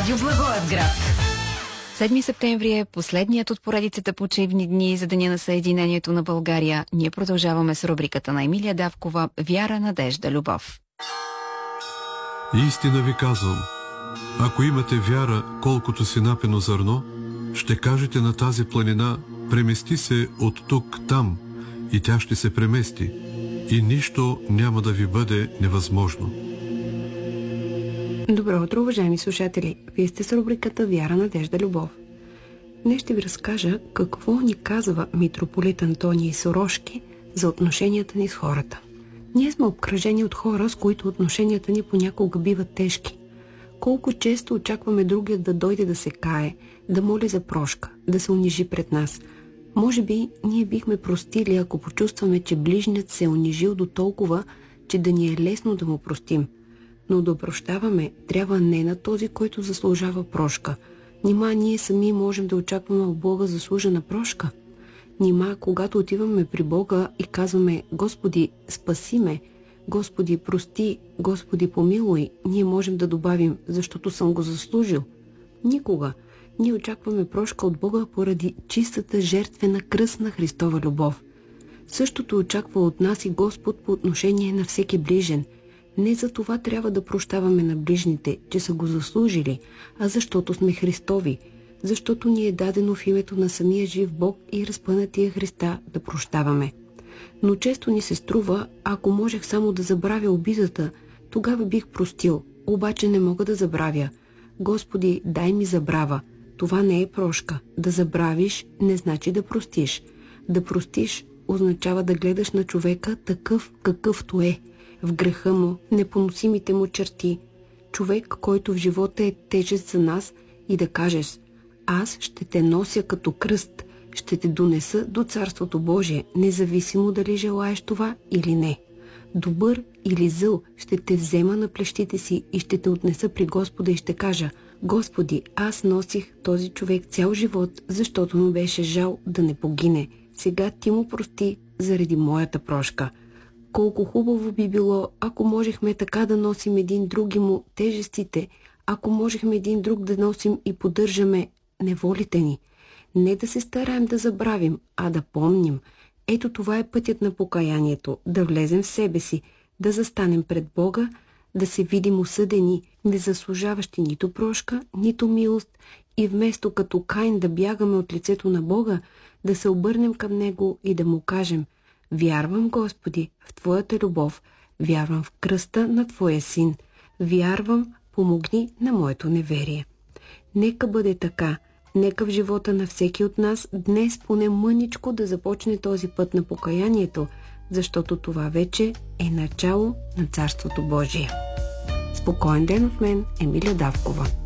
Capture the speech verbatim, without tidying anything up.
Радио Благоевград. седми септември е последният от поредицата почивни дни за Деня на съединението на България. Ние продължаваме с рубриката на Емилия Давкова «Вяра, надежда, любов». Истина ви казвам, ако имате вяра колкото си напено зърно, ще кажете на тази планина: премести се от тук там, и тя ще се премести, и нищо няма да ви бъде невъзможно. Добро утро, уважаеми слушатели! Вие сте с рубриката «Вяра, надежда, любов». Днес ще ви разкажа какво ни казва митрополит Антоний Сорошки за отношенията ни с хората. Ние сме обкръжени от хора, с които отношенията ни понякога биват тежки. Колко често очакваме другият да дойде да се кае, да моли за прошка, да се унижи пред нас. Може би ние бихме простили, ако почувстваме, че ближният се е унижил до толкова, че да ни е лесно да му простим. Но да прощаваме трябва не на този, който заслужава прошка. Нима ние сами можем да очакваме от Бога заслужена прошка? Нима, когато отиваме при Бога и казваме: Господи, спаси ме, Господи, прости, Господи, помилуй, ние можем да добавим: защото съм го заслужил? Никога. Ние очакваме прошка от Бога поради чистата жертвена кръстна Христова любов. Същото очаква от нас и Господ по отношение на всеки ближен. Не за това трябва да прощаваме на ближните, че са го заслужили, а защото сме Христови, защото ни е дадено в името на самия жив Бог и разпънатия Христа да прощаваме. Но често ни се струва, ако можех само да забравя обидата, тогава бих простил, обаче не мога да забравя. Господи, дай ми забрава. Това не е прошка. Да забравиш не значи да простиш. Да простиш означава да гледаш на човека такъв, какъвто е, в греха му, непоносимите му черти. Човек, който в живота е тежест за нас, и да кажеш: аз ще те нося като кръст, ще те донеса до Царството Божие, независимо дали желаеш това или не. Добър или зъл, ще те взема на плещите си и ще те отнеса при Господа и ще кажа: Господи, аз носих този човек цял живот, защото му беше жал да не погине. Сега ти му прости заради моята прошка. Колко хубаво би било, ако можехме така да носим един други му тежестите, ако можехме един друг да носим и поддържаме неволите ни. Не да се стараем да забравим, а да помним. Ето това е пътят на покаянието, да влезем в себе си, да застанем пред Бога, да се видим осъдени, не заслужаващи нито прошка, нито милост, и вместо като Каин да бягаме от лицето на Бога, да се обърнем към Него и да му кажем: вярвам, Господи, в Твоята любов, вярвам в кръста на Твоя Син, вярвам, помогни на моето неверие. Нека бъде така, нека в живота на всеки от нас днес поне мъничко да започне този път на покаянието, защото това вече е начало на Царството Божие. Спокоен ден от мен, Емилия Давкова.